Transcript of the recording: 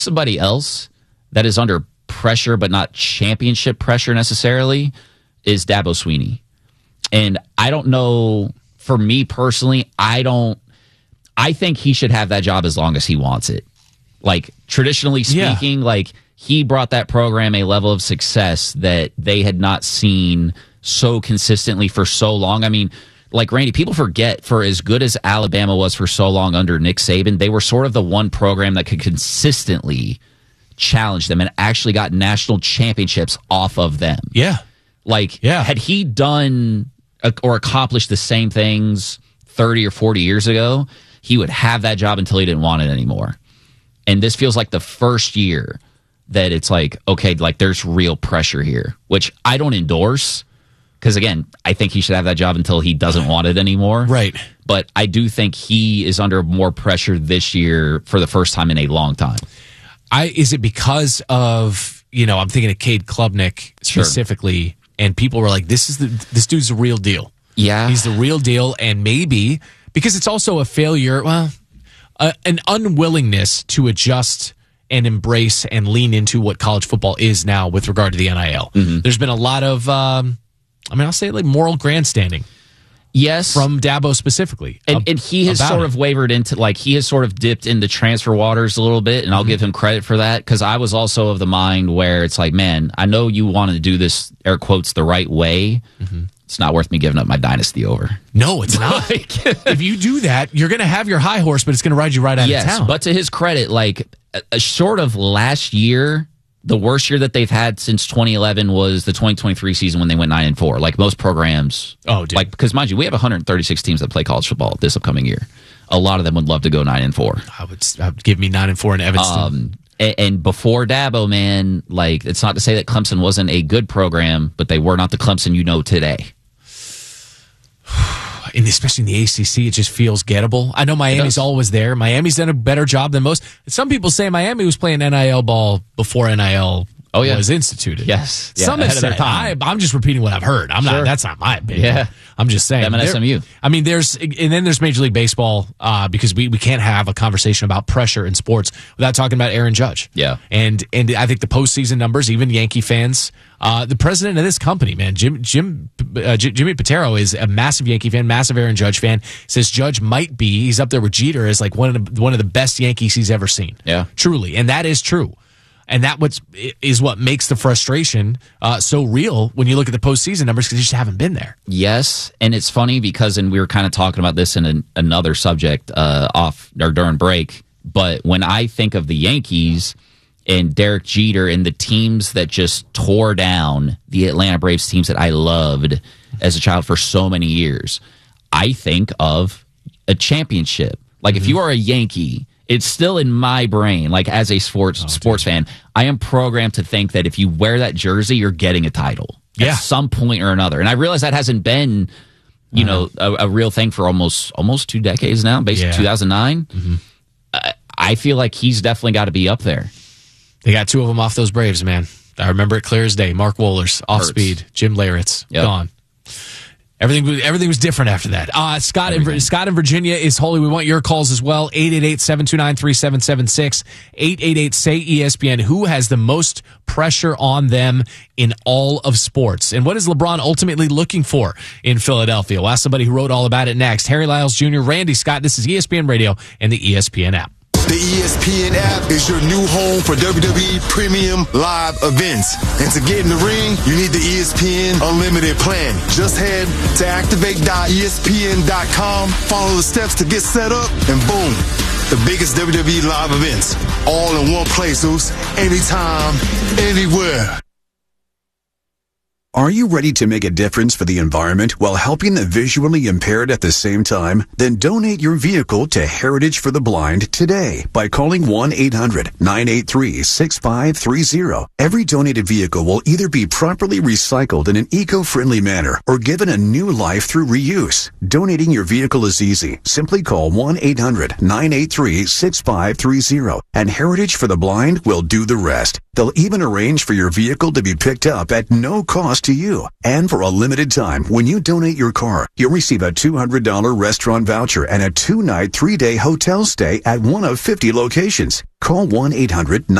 somebody else that is under pressure, but not championship pressure necessarily, is Dabo Swinney. And I don't know, for me personally, I think he should have that job as long as he wants it. Like, traditionally speaking, like, he brought that program a level of success that they had not seen so consistently for so long. I mean, like, Randy, people forget, for as good as Alabama was for so long under Nick Saban, they were sort of the one program that could consistently challenge them and actually got national championships off of them. Yeah. Like, had he done or accomplished the same things 30 or 40 years ago, he would have that job until he didn't want it anymore. And this feels like the first year that it's like, okay, like, there's real pressure here, which I don't endorse. Because, again, I think he should have that job until he doesn't want it anymore. Right. But I do think he is under more pressure this year for the first time in a long time. Is it because of, I'm thinking of Cade Klubnik specifically, and people were like, this dude's the real deal. Yeah. He's the real deal, and maybe, because it's also a failure, an unwillingness to adjust and embrace and lean into what college football is now with regard to the NIL. Mm-hmm. There's been a lot of... I'll say, like, moral grandstanding. Yes. From Dabo specifically. And he has sort of wavered into, like, he has sort of dipped into transfer waters a little bit, and I'll give him credit for that, because I was also of the mind where it's like, man, I know you wanted to do this, air quotes, the right way. Mm-hmm. It's not worth me giving up my dynasty over. No, it's not. If you do that, you're going to have your high horse, but it's going to ride you right out of town. But to his credit, like, short of last year, the worst year that they've had since 2011 was the 2023 season when they went 9-4. Like most programs. Oh, dude. Like, because mind you, we have 136 teams that play college football this upcoming year. A lot of them would love to go 9-4. I would give me 9-4 in Evanston. And before Dabo, man, like, it's not to say that Clemson wasn't a good program, but they were not the Clemson you know today. And especially in the ACC, it just feels gettable. I know Miami's always there. Miami's done a better job than most. Some people say Miami was playing NIL ball before NIL was instituted. Yes. Yeah, some have said. I'm just repeating what I've heard. That's not my opinion. Yeah. I'm just saying. Them and SMU. I mean, then there's Major League Baseball, because we can't have a conversation about pressure in sports without talking about Aaron Judge. Yeah. And I think the postseason numbers, even Yankee fans, the president of this company, man, Jimmy Pitero, is a massive Yankee fan, massive Aaron Judge fan. Says Judge might be, he's up there with Jeter, as like one of the best Yankees he's ever seen. Yeah. Truly. And that is true. And that is what makes the frustration so real when you look at the postseason numbers, because you just haven't been there. Yes, and it's funny because, and we were kind of talking about this in another subject off or during break, but when I think of the Yankees and Derek Jeter and the teams that just tore down the Atlanta Braves, teams that I loved as a child for so many years, I think of a championship. Like, if you are a Yankee, it's still in my brain, like, as a sports fan, I am programmed to think that if you wear that jersey, you're getting a title at some point or another. And I realize that hasn't been, a real thing for almost 2 decades now, basically 2009. Mm-hmm. I feel like he's definitely got to be up there. They got 2 of them off those Braves, man. I remember it clear as day. Mark Wohlers, off speed. Jim Leyritz, gone. Everything was different after that. Scott in Virginia is holy. We want your calls as well. 888-729-3776. 888-SAY-ESPN. Who has the most pressure on them in all of sports? And what is LeBron ultimately looking for in Philadelphia? We'll ask somebody who wrote all about it next. Harry Lyles Jr., Randy Scott. This is ESPN Radio and the ESPN app. The ESPN app is your new home for WWE Premium Live events. And to get in the ring, you need the ESPN Unlimited plan. Just head to activate.espn.com, follow the steps to get set up, and boom, the biggest WWE live events. All in one place, anytime, anywhere. Are you ready to make a difference for the environment while helping the visually impaired at the same time? Then donate your vehicle to Heritage for the Blind today by calling 1-800-983-6530. Every donated vehicle will either be properly recycled in an eco-friendly manner or given a new life through reuse. Donating your vehicle is easy. Simply call 1-800-983-6530 and Heritage for the Blind will do the rest. They'll even arrange for your vehicle to be picked up at no cost close to you. And for a limited time, when you donate your car, you'll receive a $200 restaurant voucher and a 2-night, 3-day hotel stay at one of 50 locations. Call 1-800-